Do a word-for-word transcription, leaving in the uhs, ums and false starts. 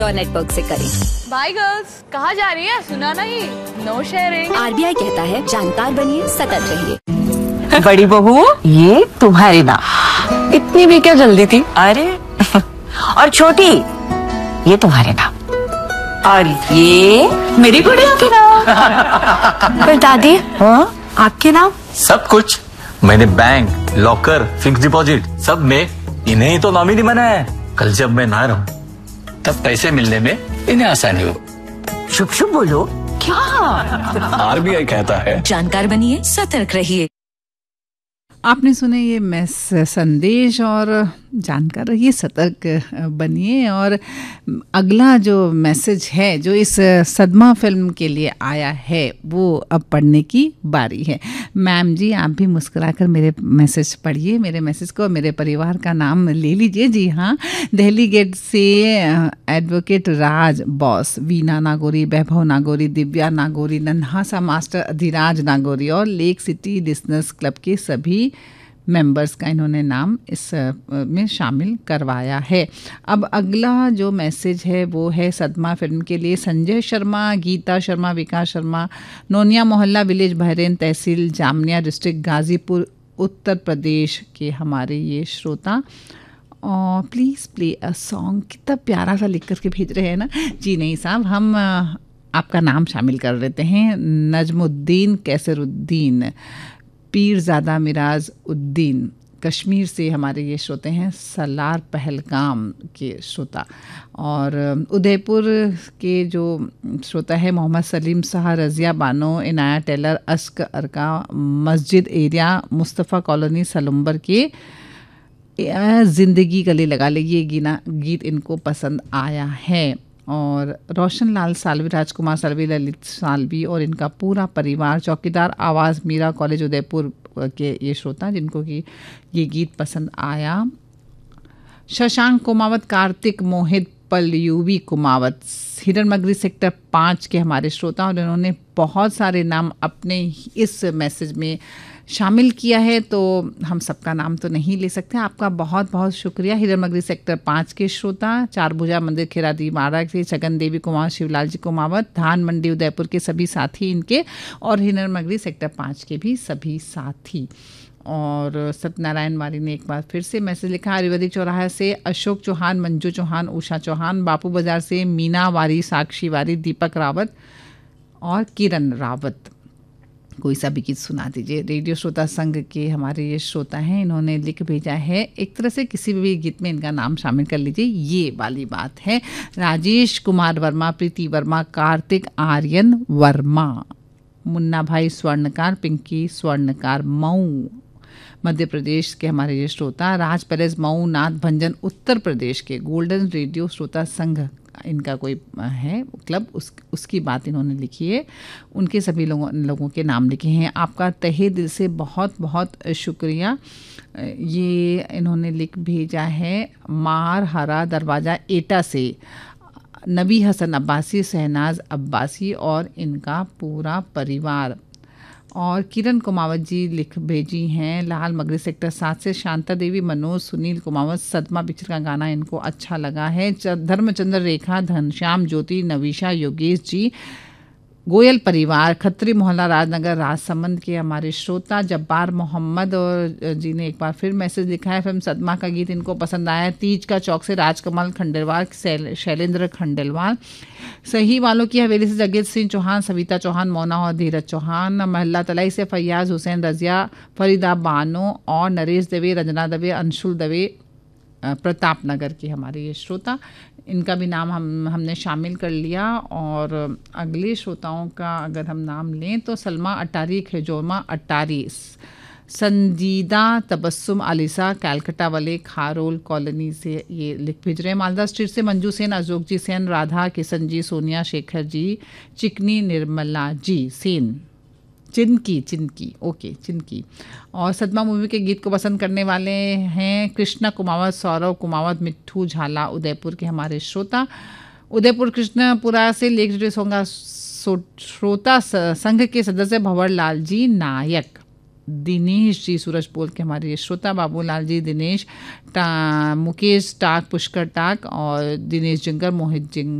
Network से करें। Bye girls, कहाँ जा रही है? सुना नहीं, नो शेयरिंग। आरबीआई कहता है जानकार बनिए, सतर्क रहिए। बड़ी बहू, ये तुम्हारी नाम। इतनी भी क्या जल्दी थी? अरे और छोटी, ये तुम्हारे नाम। और ये मेरी गुड़िया के नाम। पर दादी, हाँ आपके नाम? सब कुछ मैंने बैंक, लॉकर, फिक्स डिपॉजिट सब में इन्हें ही तो नॉमिनी बनाया है। कल जब मैं ना रहूं तब पैसे मिलने में इन्हें आसानी हो। शुभ शुभ बोलो। क्या? आरबीआई कहता है जानकार बनिए, सतर्क रहिए। आपने सुने ये मैस संदेश और जानकार रहिए, सतर्क बनिए। और अगला जो मैसेज है जो इस सदमा फिल्म के लिए आया है वो अब पढ़ने की बारी है। मैम जी, आप भी मुस्कुराकर मेरे मैसेज पढ़िए, मेरे मैसेज को, मेरे परिवार का नाम ले लीजिए। जी हाँ, दिल्ली गेट से एडवोकेट राज बॉस, वीना नागौरी, वैभव नागौरी, दिव्या नागौरी, नन्हासा मास्टर अधिराज नागौरी और लेक सिटी लिसनर्स क्लब के सभी मेंबर्स का इन्होंने नाम इस में शामिल करवाया है। अब अगला जो मैसेज है वो है सदमा फिल्म के लिए संजय शर्मा, गीता शर्मा, विकास शर्मा, नोनिया मोहल्ला, विलेज बहरेन, तहसील जामनिया, डिस्ट्रिक्ट गाजीपुर, उत्तर प्रदेश के हमारे ये श्रोता। और प्लीज़ प्ले अ सॉन्ग, कितना प्यारा सा लिख करके भेज रहे हैं ना। जी नहीं साहब, हम आपका नाम शामिल कर लेते हैं। नजमुद्दीन कैसरुद्दीन, पीरज़ादा मिराज उद्दीन, कश्मीर से हमारे ये श्रोते हैं, सलार पहलगाम के श्रोता। और उदयपुर के जो श्रोता है मोहम्मद सलीम शाह, रज़िया बानो, इनाया टेलर, अस्क अरका, मस्जिद एरिया, मुस्तफ़ा कॉलोनी, सलुम्बर के ज़िंदगी गले लगा ले, ये गीना गीत इनको पसंद आया है। और रोशन लाल सालवी, राजकुमार सालवी, ललित सालवी और इनका पूरा परिवार, चौकीदार आवाज़, मीरा कॉलेज, उदयपुर के ये श्रोता जिनको कि ये गीत पसंद आया। शशांक कुमावत, कार्तिक, मोहित, पलयूवी कुमावत, हिरनमगरी सेक्टर पाँच के हमारे श्रोता, और इन्होंने बहुत सारे नाम अपने इस मैसेज में शामिल किया है, तो हम सबका नाम तो नहीं ले सकते। आपका बहुत बहुत शुक्रिया। हिरनमगरी सेक्टर पाँच के श्रोता, चारभुजा मंदिर, खेरादी बाड़ा के छगन देवी कुमार, शिवलाल जी कुमावत, धान मंडी उदयपुर के सभी साथी इनके, और हिरनमगरी सेक्टर पाँच के भी सभी साथी। और सत्यनारायण वारी ने एक बार फिर से मैसेज लिखा, आयुर्वेदिक चौराहा से अशोक चौहान, मंजू चौहान, उषा चौहान, बापू बाजार से मीना वारी, साक्षी वारी, दीपक रावत और किरण रावत। कोई सा भी गीत सुना दीजिए। रेडियो श्रोता संघ के हमारे ये श्रोता हैं, इन्होंने लिख भेजा है, एक तरह से किसी भी गीत में इनका नाम शामिल कर लीजिए, ये वाली बात है। राजेश कुमार वर्मा, प्रीति वर्मा, कार्तिक आर्यन वर्मा, मुन्ना भाई स्वर्णकार, पिंकी स्वर्णकार, मऊ मध्य प्रदेश के हमारे ये श्रोता, राज पैलेस मऊ, नाथ भंजन उत्तर प्रदेश के, गोल्डन रेडियो श्रोता संघ इनका कोई है क्लब, उस उसकी बात इन्होंने लिखी है। उनके सभी लोगों लोगों के नाम लिखे हैं। आपका तहे दिल से बहुत बहुत शुक्रिया। ये इन्होंने लिख भेजा है मार हरा दरवाज़ा एटा से नबी हसन अब्बासी, शहनाज अब्बासी और इनका पूरा परिवार। और किरण कुमावत जी लिख भेजी हैं लाल मगरी सेक्टर सात से, शांता देवी, मनोज, सुनील कुमावत, सदमा पिक्चर का गाना इनको अच्छा लगा है। धर्मचंद्र, रेखा, घनश्याम, ज्योति, नवीशा, योगेश जी, गोयल परिवार, खत्री मोहल्ला, राजनगर, राजसमंद के हमारे श्रोता, जब्बार मोहम्मद और जी ने एक बार फिर मैसेज लिखा है, फिल्म सदमा का गीत इनको पसंद आया। तीज का चौक से राजकमल खंडेलवाल, शैलेंद्र खंडेलवाल, सही वालों की हवेली से जगत सिंह चौहान, सविता चौहान, मोना और धीरज चौहान, महल्ला तलाई से फैयाज हुसैन, रजिया, फरीदा बानो और नरेश दवे, रंजना दवे, अंशुल दवे, प्रताप नगर के हमारे ये श्रोता, इनका भी नाम हम हमने शामिल कर लिया। और अगले श्रोताओं का अगर हम नाम लें तो सलमा अट्टारी, खेजोमा अट्टारी, संजीदा तबस्सुम आलिसा, कैलकटा वाले खारोल कॉलोनी से ये लिख भेज रहे हैं। मालदा स्ट्रीट से मंजू सेन, अशोक जी सेन, राधा किशन जी, सोनिया शेखर जी, चिकनी निर्मला जी सेन, चिनकी चिनकी ओके चिनकी। और सदमा मूवी के गीत को पसंद करने वाले हैं कृष्णा कुमावत, सौरव कुमावत, मिट्ठू झाला, उदयपुर के हमारे श्रोता। उदयपुर कृष्णपुरा से लेख रेडियो सोंगा श्रोता संघ के सदस्य भंवर लाल जी नायक। दिनेश जी सूरजपोल के हमारे ये श्रोता, बाबूलाल जी, दिनेश टा, मुकेश टाक, पुष्कर टाक और दिनेश जिंगर, मोहित जिंग